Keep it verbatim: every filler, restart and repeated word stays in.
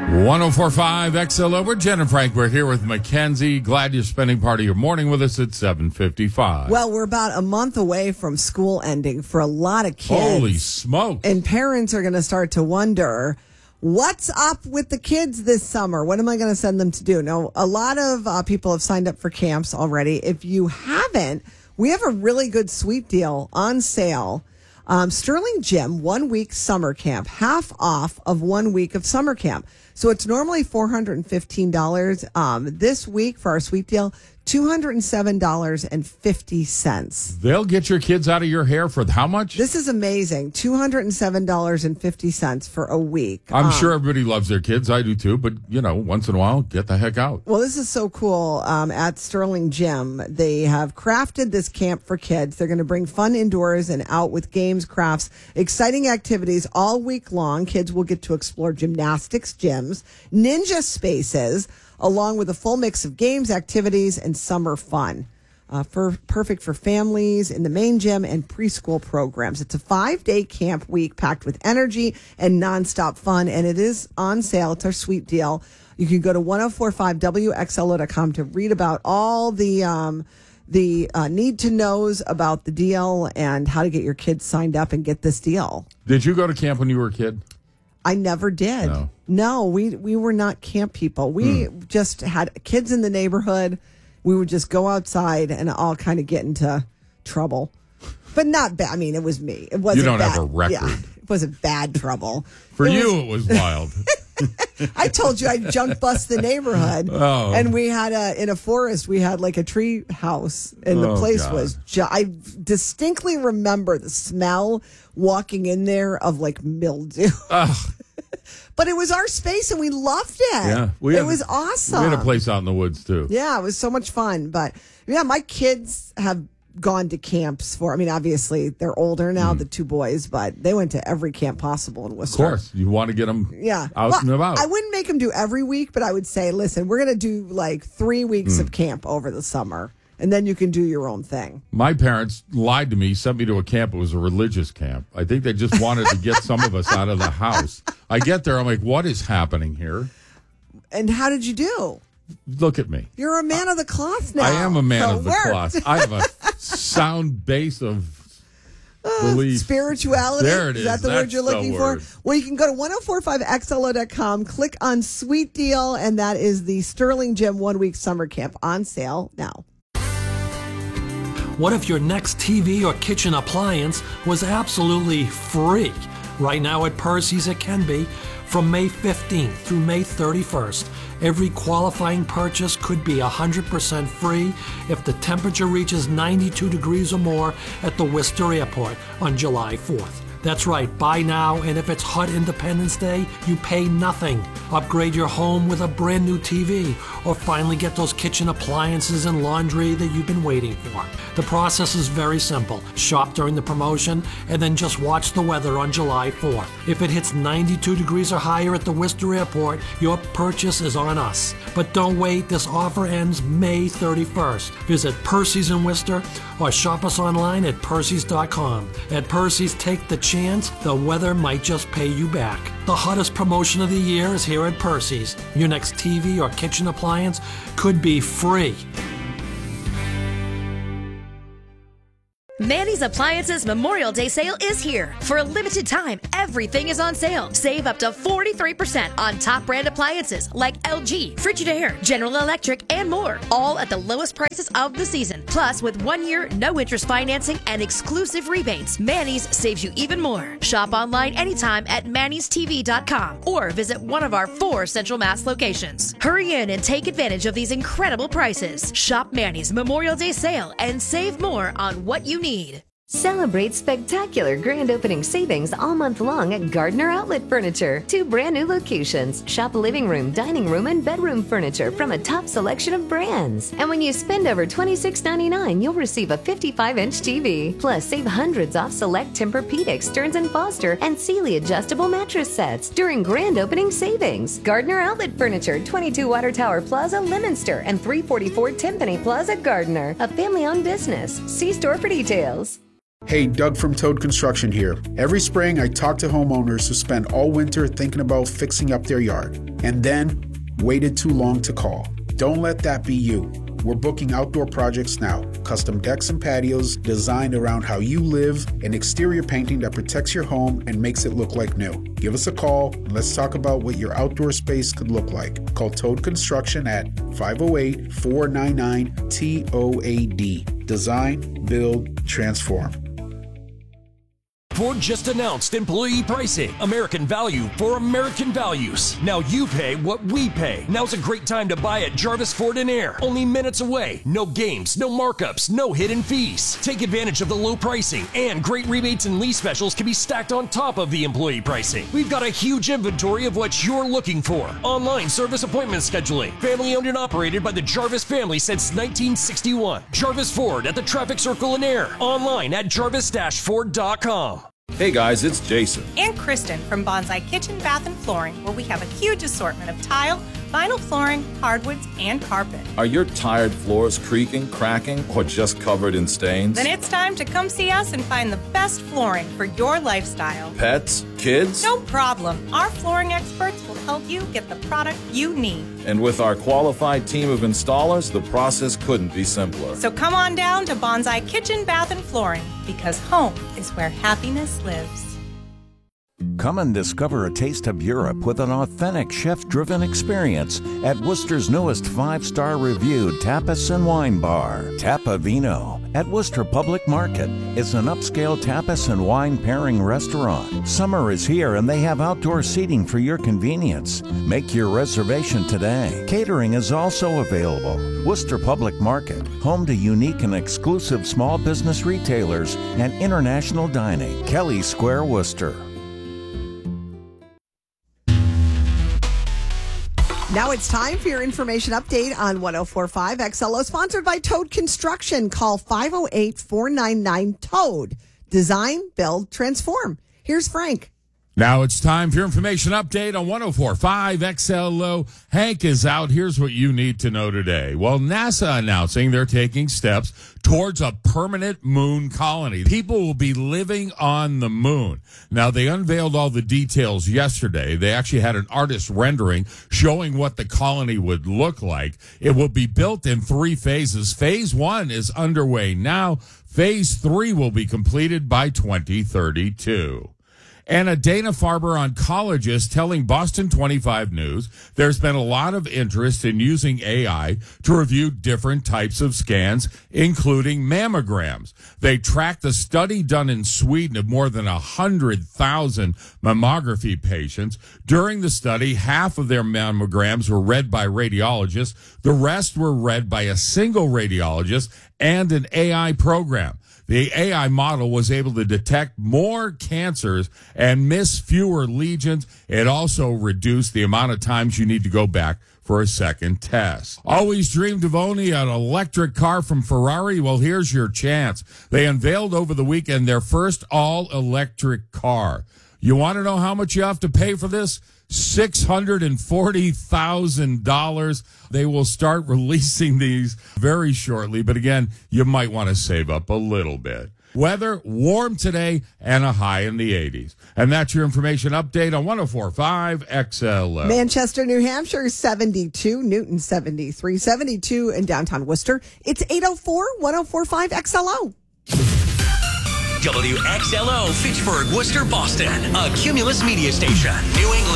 one oh four point five X L O. We're Jen and Frank. We're here with Mackenzie. Glad you're spending part of your morning with us at seven fifty-five. Well, we're about a month away from school ending for a lot of kids. Holy smoke. And parents are going to start to wonder, what's up with the kids this summer? What am I going to send them to do? Now, a lot of uh, people have signed up for camps already. If you haven't, we have a really good sweet deal on sale. Um, Sterling Gym, one week summer camp, half off of one week of summer camp. So it's normally four hundred fifteen dollars. Um, this week for our sweet deal, two hundred seven dollars and fifty cents. They'll get your kids out of your hair for how much? This is amazing. two hundred seven dollars and fifty cents for a week. I'm um, sure everybody loves their kids. I do too. But, you know, once in a while, get the heck out. Well, this is so cool. Um, at Sterling Gym, they have crafted this camp for kids. They're going to bring fun indoors and out with games, crafts, exciting activities all week long. Kids will get to explore gymnastics gyms, ninja spaces, along with a full mix of games, activities, and summer fun. Uh, for perfect for families in the main gym and preschool programs. It's a five-day camp week packed with energy and nonstop fun, and it is on sale. It's our sweet deal. You can go to ten forty-five W X L O dot com to read about all the um, the uh, need to knows about the deal and how to get your kids signed up and get this deal. Did you go to camp when you were a kid? I never did. No, no we we were not camp people. We hmm. just had kids in the neighborhood. We would just go outside and all kind of get into trouble, but not bad. I mean, it was me. It wasn't. You don't bad. have a record. Yeah, it wasn't bad trouble. For it you, was, it was wild. I told you I junk bust the neighborhood, oh. and we had a in a forest. We had like a tree house, and the oh, place God. was. Ju- I distinctly remember the smell walking in there of like mildew. But it was our space, and we loved it. Yeah, we it had, was awesome. We had a place out in the woods too. Yeah, it was so much fun. But yeah, my kids have gone to camps for. I mean, obviously they're older now, mm. the two boys, but they went to every camp possible in Worcester. Of course, you want to get them. Yeah, out well, and about. I wouldn't make them do every week, but I would say, listen, we're going to do like three weeks mm. of camp over the summer. And then you can do your own thing. My parents lied to me, sent me to a camp. It was a religious camp. I think they just wanted to get some of us out of the house. I get there, I'm like, what is happening here? And how did you do? Look at me. You're a man of the cloth now. I am a man so of the worked. cloth. I have a sound base of belief. Spirituality. There it is. Is that the That's word you're looking the for? word. Well, you can go to ten forty-five X L O dot com, click on Sweet Deal, and that is the Sterling Gym one week summer camp on sale now. What if your next T V or kitchen appliance was absolutely free? Right now at Percy's it can be. From May fifteenth through May thirty-first, every qualifying purchase could be one hundred percent free if the temperature reaches ninety-two degrees or more at the Worcester Airport on July fourth. That's right, buy now, and if it's hot Independence Day, you pay nothing. Upgrade your home with a brand new T V, or finally get those kitchen appliances and laundry that you've been waiting for. The process is very simple. Shop during the promotion, and then just watch the weather on July fourth. If it hits ninety-two degrees or higher at the Worcester Airport, your purchase is on us. But don't wait, this offer ends May thirty-first. Visit Percy's in Worcester, or shop us online at Percy's dot com. At Percy's, take the chance the weather might just pay you back. The hottest promotion of the year is here at Percy's. Your next T V or kitchen appliance could be free. Manny's Appliances Memorial Day sale is here. For a limited time, everything is on sale. Save up to forty-three percent on top brand appliances like L G, Frigidaire, General Electric, and more. All at the lowest prices of the season. Plus, with one year, no interest financing and exclusive rebates, Manny's saves you even more. Shop online anytime at Manny's T V dot com or visit one of our four Central Mass locations. Hurry in and take advantage of these incredible prices. Shop Manny's Memorial Day sale and save more on what you need. Celebrate spectacular grand opening savings all month long at Gardner Outlet Furniture. Two brand new locations. Shop living room, dining room, and bedroom furniture from a top selection of brands. And when you spend over twenty-six ninety-nine, you'll receive a fifty-five inch T V. Plus, save hundreds off select Tempur-Pedic, Stearns and Foster, and Sealy adjustable mattress sets during grand opening savings. Gardner Outlet Furniture, twenty-two Water Tower Plaza, Leominster, and three forty-four Timpani Plaza, Gardner. A family-owned business. See store for details. Hey, Doug from Toad Construction here. Every spring, I talk to homeowners who spend all winter thinking about fixing up their yard and then waited too long to call. Don't let that be you. We're booking outdoor projects now. Custom decks and patios designed around how you live and exterior painting that protects your home and makes it look like new. Give us a call and let's talk about what your outdoor space could look like. Call Toad Construction at five oh eight, four nine nine, T O A D. Design, build, transform. Ford just announced employee pricing. American value for American values. Now you pay what we pay. Now's a great time to buy at Jarvis Ford and Air. Only minutes away. No games, no markups, no hidden fees. Take advantage of the low pricing, and great rebates and lease specials can be stacked on top of the employee pricing. We've got a huge inventory of what you're looking for. Online service appointment scheduling. Family owned and operated by the Jarvis family since nineteen sixty-one. Jarvis Ford at the Traffic Circle and Air. Online at jarvis dash ford dot com. Hey guys, it's Jason. And Kristen from Bonsai Kitchen, Bath and Flooring, where we have a huge assortment of tile, vinyl flooring, hardwoods, and carpet. Are your tired floors creaking, cracking, or just covered in stains? Then it's time to come see us and find the best flooring for your lifestyle. Pets? Kids? No problem. Our flooring experts will help you get the product you need. And with our qualified team of installers, the process couldn't be simpler. So come on down to Bonsai Kitchen, Bath and Flooring, because home is where happiness lives. Come and discover a taste of Europe with an authentic chef-driven experience at Worcester's newest five-star reviewed Tapas and Wine Bar, Tapa Vino, at Worcester Public Market. It's an upscale tapas and wine pairing restaurant. Summer is here and they have outdoor seating for your convenience. Make your reservation today. Catering is also available. Worcester Public Market, home to unique and exclusive small business retailers and international dining. Kelly Square, Worcester. Now it's time for your information update on one oh four point five X L O, sponsored by Toad Construction. Call five oh eight, four nine nine, TOAD. Design, build, transform. Here's Frank. Now it's time for your information update on one oh four point five X L O. Hank is out. Here's what you need to know today. Well, NASA announcing they're taking steps towards a permanent moon colony. People will be living on the moon. Now, they unveiled all the details yesterday. They actually had an artist rendering showing what the colony would look like. It will be built in three phases. Phase one is underway now. Phase three will be completed by twenty thirty-two. And a Dana-Farber oncologist telling Boston twenty-five News there's been a lot of interest in using A I to review different types of scans, including mammograms. They tracked the study done in Sweden of more than one hundred thousand mammography patients. During the study, half of their mammograms were read by radiologists. The rest were read by a single radiologist and an A I program. The A I model was able to detect more cancers and miss fewer lesions. It also reduced the amount of times you need to go back for a second test. Always dreamed of owning an electric car from Ferrari? Well, here's your chance. They unveiled over the weekend their first all-electric car. You want to know how much you have to pay for this? six hundred forty thousand dollars. They will start releasing these very shortly, but again, you might want to save up a little bit. Weather, warm today and a high in the eighties. And that's your information update on one oh four point five X L O. Manchester, New Hampshire, seventy-two. Newton, seventy-three. seventy-two in downtown Worcester. It's eight oh four, one oh four point five X L O. W X L O, Fitchburg, Worcester, Boston. A Cumulus media station. New England.